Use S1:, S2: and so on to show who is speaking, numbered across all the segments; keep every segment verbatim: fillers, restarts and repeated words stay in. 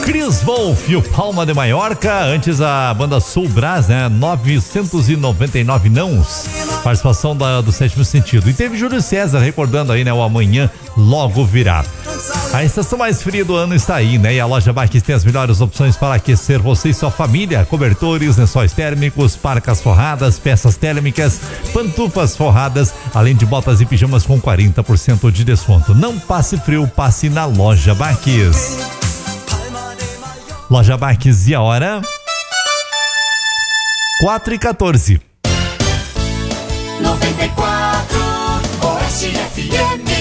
S1: Chris Wolf e o Palma de Mallorca, antes a banda Soul Brass, né? novecentos e noventa e nove nãos, participação da, do Sétimo Sentido. E teve Júlio César recordando aí, né? O Amanhã Logo Virá. A estação mais fria do ano está aí, né? E a loja Marques tem as melhores opções para aquecer você e sua família: cobertores, lençóis térmicos, parcas forradas, peças térmicas, pantufas forradas, além de botas e pijamas com quarenta por cento de desconto. Não passe frio, passe na loja Marques. Loja Marques, e a hora? quatro e quatorze.
S2: noventa e quatro Oeste F M.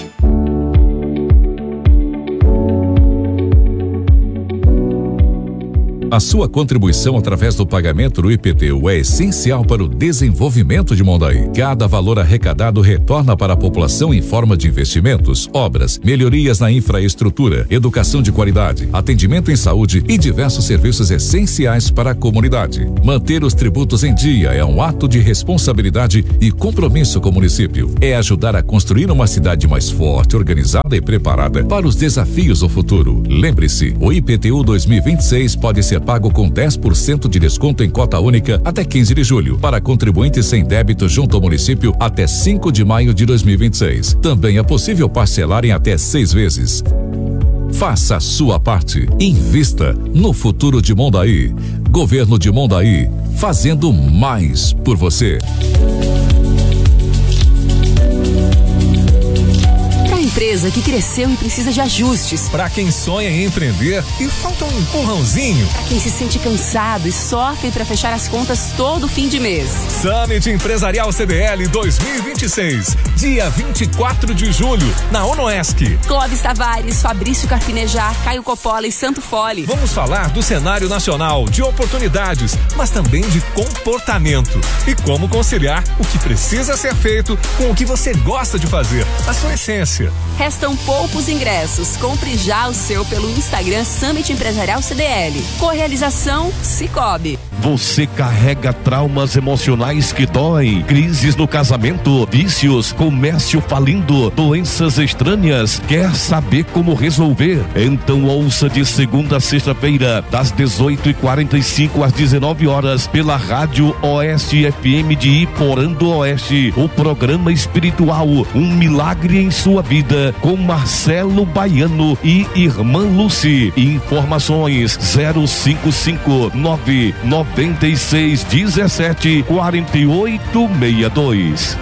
S3: A sua contribuição através do pagamento do I P T U é essencial para o desenvolvimento de Mondaí. Cada valor arrecadado retorna para a população em forma de investimentos, obras, melhorias na infraestrutura, educação de qualidade, atendimento em saúde e diversos serviços essenciais para a comunidade. Manter os tributos em dia é um ato de responsabilidade e compromisso com o município. É ajudar a construir uma cidade mais forte, organizada e preparada para os desafios do futuro. Lembre-se, o I P T U dois mil e vinte e seis pode ser pago com dez por cento de desconto em cota única até quinze de julho, para contribuintes sem débito junto ao município até cinco de maio de dois mil e vinte e seis. Também é possível parcelar em até seis vezes. Faça a sua parte. Invista no futuro de Mondaí. Governo de Mondaí, fazendo mais por você.
S4: Empresa que cresceu e precisa de ajustes.
S5: Para quem sonha em empreender e falta um empurrãozinho.
S4: Para quem se sente cansado e sofre para fechar as contas todo fim de mês.
S5: Summit Empresarial C D L dois mil e vinte e seis, dia vinte e quatro de julho, na Onoesc.
S4: Clóvis Tavares, Fabrício Carpinejar, Caio Coppola e Santo Fole.
S5: Vamos falar do cenário nacional, de oportunidades, mas também de comportamento e como conciliar o que precisa ser feito com o que você gosta de fazer, a sua essência.
S4: Restam poucos ingressos. Compre já o seu pelo Instagram Summit Empresarial C D L. Correalização Cicobi.
S6: Você carrega traumas emocionais que doem, crises no casamento, vícios, comércio falindo, doenças estranhas. Quer saber como resolver? Então ouça de segunda a sexta-feira, das dezoito e quarenta e cinco às dezenove horas, pela Rádio Oeste F M de Iporã do Oeste, o programa espiritual Um Milagre em Sua Vida, com Marcelo Baiano e Irmã Lucy. Informações zero cinco cinco nove noventa e seis dezessete quarenta e oito sessenta e dois.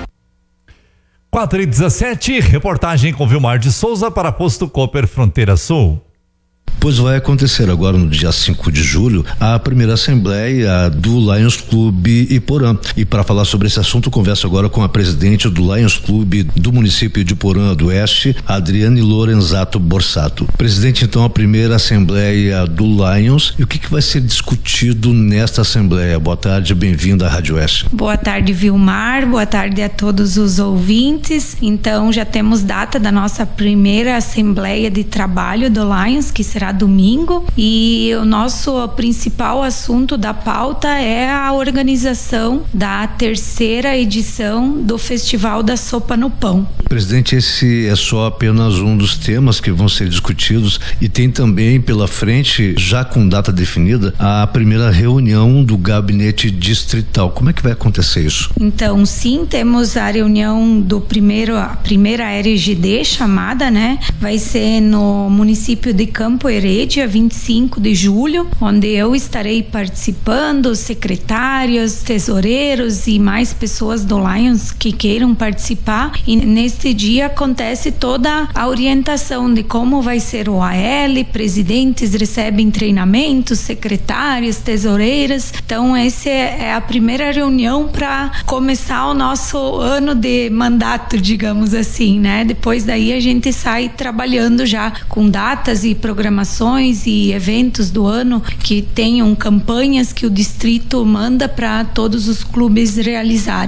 S1: quatro e dezessete, reportagem com Vilmar de Souza para Posto Cooper Fronteira Sul.
S7: Pois vai acontecer agora no dia cinco de julho a primeira assembleia do Lions Clube Iporã. E para falar sobre esse assunto, converso agora com a presidente do Lions Clube do município de Iporã do Oeste, Adriane Lorenzato Borsato. Presidente, então, a primeira assembleia do Lions, e o que, que vai ser discutido nesta assembleia? Boa tarde, bem-vinda à Rádio Oeste.
S8: Boa tarde, Vilmar, boa tarde a todos os ouvintes. Então, já temos data da nossa primeira assembleia de trabalho do Lions, que será domingo, e o nosso principal assunto da pauta é a organização da terceira edição do Festival da Sopa no Pão.
S7: Presidente, esse é só apenas um dos temas que vão ser discutidos, e tem também pela frente, já com data definida, a primeira reunião do gabinete distrital. Como é que vai acontecer isso?
S8: Então, sim, temos a reunião do primeiro, a primeira R G D chamada, né? Vai ser no município de Campo Herê, dia vinte e cinco de julho, onde eu estarei participando, secretários, tesoureiros e mais pessoas do Lions que queiram participar. E neste dia acontece toda a orientação de como vai ser o A L, presidentes recebem treinamentos, secretários, tesoureiras. Então, essa é a primeira reunião para começar o nosso ano de mandato, digamos assim, né? Depois daí a gente sai trabalhando já com datas e programações e eventos do ano que tenham campanhas que o distrito manda para todos os clubes realizarem.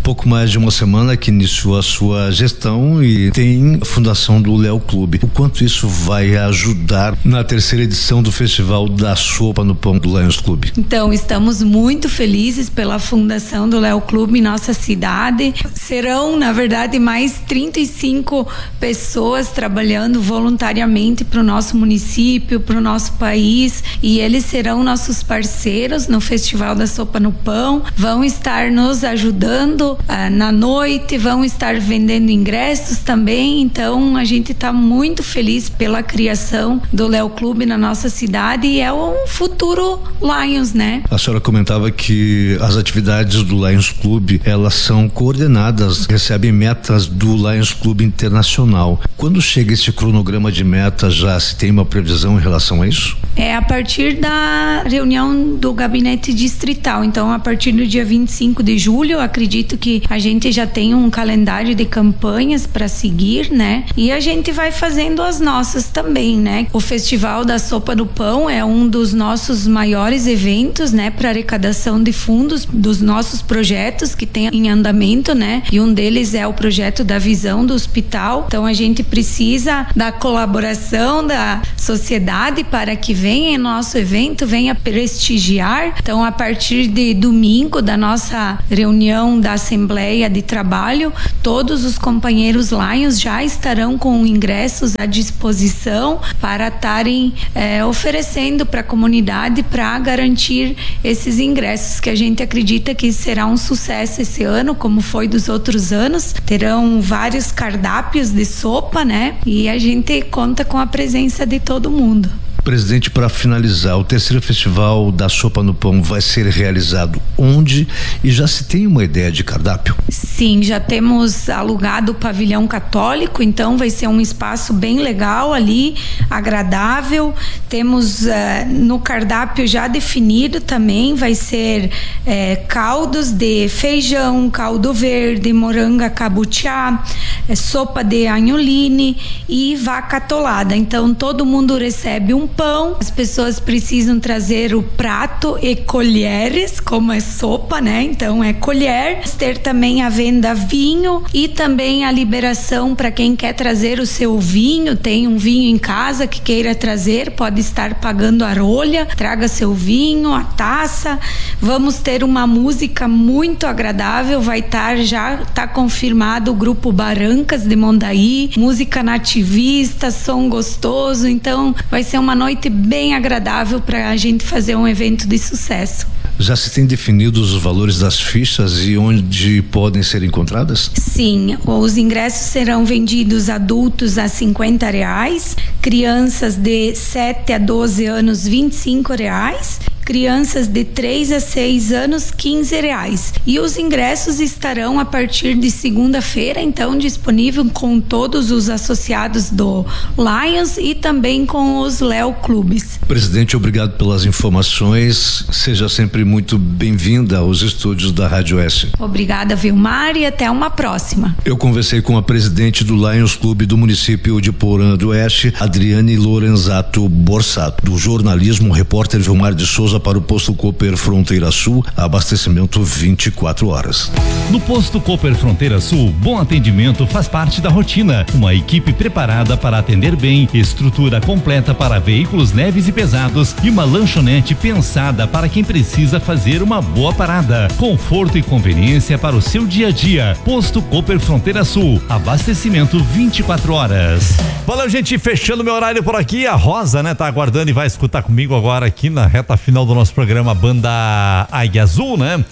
S7: pouco mais de uma semana que iniciou a sua gestão e tem a fundação do Léo Clube. O quanto isso vai ajudar na terceira edição do Festival da Sopa no Pão do Lions Clube?
S8: Então, estamos muito felizes pela fundação do Léo Clube em nossa cidade. Serão, na verdade, mais trinta e cinco pessoas trabalhando voluntariamente para o nosso município, para o nosso país, e eles serão nossos parceiros no Festival da Sopa no Pão. Vão estar nos ajudando ah, na noite, vão estar vendendo ingressos também. Então, a gente está muito feliz pela criação do Léo Clube na nossa cidade e é o futuro Lions, né?
S7: A senhora comentava que as atividades do Lions Clube, elas são coordenadas, recebem metas do Lions Clube Internacional. Quando chega esse cronograma de metas, já se tem uma previsão em relação a isso?
S8: É a partir da reunião do gabinete distrital. Então, a partir do dia vinte e cinco de julho, eu acredito que a gente já tem um calendário de campanhas para seguir, né? E a gente vai fazendo as nossas também, né? O Festival da Sopa no Pão é um dos nossos maiores eventos, né? Para arrecadação de fundos dos nossos projetos que tem em andamento, né? E um deles é o projeto da visão do hospital. Então, a gente precisa da colaboração da sociedade para que venha em nosso evento, venha prestigiar. Então, a partir de domingo da nossa reunião da Assembleia de Trabalho, todos os companheiros Lions já estarão com ingressos à disposição para estarem é, oferecendo para a comunidade para garantir esses ingressos, que a gente acredita que será um sucesso esse ano, como foi dos outros anos. Terão vários cardápios de sopa, né? E a gente conta com a presença de todo mundo.
S7: Presidente, para finalizar, o terceiro Festival da Sopa no Pão vai ser realizado onde e já se tem uma ideia de cardápio?
S8: Sim, já temos alugado o pavilhão católico, então vai ser um espaço bem legal ali, agradável. Temos uh, no cardápio já definido também, vai ser eh, caldos de feijão, caldo verde, moranga cabutiá, eh, sopa de anholine e vaca atolada. Então todo mundo recebe um pão, as pessoas precisam trazer o prato e colheres, como é sopa, né? Então é colher. Ter também a venda vinho e também a liberação para quem quer trazer o seu vinho, tem um vinho em casa que queira trazer, pode estar pagando a rolha, traga seu vinho, a taça. Vamos ter uma música muito agradável, vai estar, já está confirmado o grupo Barancas de Mondaí, música nativista, som gostoso, então vai ser uma noite bem agradável para a gente fazer um evento de sucesso.
S7: Já se tem definido os valores das fichas e onde podem ser encontradas?
S8: Sim, os ingressos serão vendidos adultos a cinquenta reais, crianças de sete a doze anos vinte e cinco reais, crianças de três a seis anos quinze reais. E os ingressos estarão a partir de segunda-feira, então disponível com todos os associados do Lions e também com os Léo Clubes.
S7: Presidente, obrigado pelas informações. Seja sempre muito bem-vinda aos estúdios da Rádio Oeste.
S8: Obrigada, Vilmar, e até uma próxima.
S7: Eu conversei com a presidente do Lions Clube do município de Porã do Oeste, Adriane Lorenzato Borsato. Do jornalismo, repórter Vilmar de Souza para o Posto Cooper Fronteira Sul, abastecimento vinte e quatro horas.
S9: No Posto Cooper Fronteira Sul, bom atendimento faz parte da rotina. Uma equipe preparada para atender bem, estrutura completa para veículos leves e pesados e uma lanchonete pensada para quem precisa fazer uma boa parada. Conforto e conveniência para o seu dia a dia. Posto Cooper Fronteira Sul, abastecimento vinte e quatro horas.
S1: Valeu, gente, fechando meu horário por aqui. A Rosa, né, tá aguardando e vai escutar comigo agora aqui na reta final do nosso programa Banda Águia Azul, né?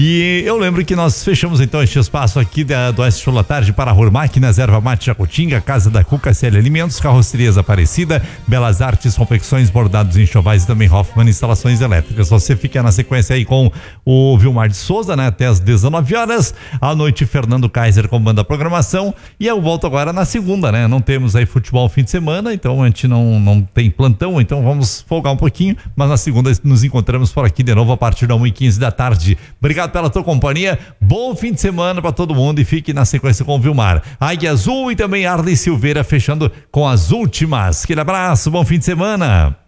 S1: E eu lembro que nós fechamos então este espaço aqui da, do Oeste Show da Tarde para Rur Máquinas, Erva Mate Jacutinga, Casa da Cuca, C L Alimentos, Carrocerias Aparecida, Belas Artes, Confecções, Bordados, Enxovais e também Hoffman Instalações Elétricas. Você fica na sequência aí com o Vilmar de Souza, né? Até às dezenove horas. À noite, Fernando Kaiser com Banda Programação. E eu volto agora na segunda, né? Não temos aí futebol fim de semana, então a gente não, não tem plantão, então vamos folgar um pouquinho, mas na segunda nos encontramos por aqui de novo a partir da uma e quinze da tarde. Obrigado pela tua companhia, bom fim de semana para todo mundo e fique na sequência com o Vilmar. Águia Azul e também Arley Silveira fechando com as últimas. Aquele abraço, bom fim de semana.